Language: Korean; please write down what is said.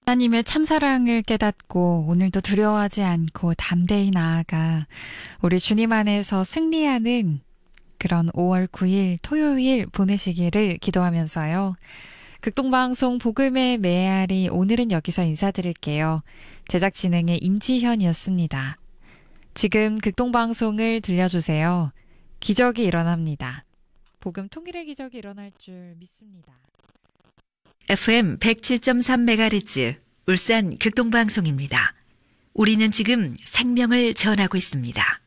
하나님의 참사랑을 깨닫고 오늘도 두려워하지 않고 담대히 나아가 우리 주님 안에서 승리하는 그런 5월 9일 토요일 보내시기를 기도하면서요. 극동방송 복음의 메아리 오늘은 여기서 인사드릴게요. 제작 진행의 임지현이었습니다. 지금 극동방송을 들려주세요. 기적이 일어납니다. 복음 통일의 기적이 일어날 줄 믿습니다. FM 107.3MHz 울산 극동방송입니다. 우리는 지금 생명을 전하고 있습니다.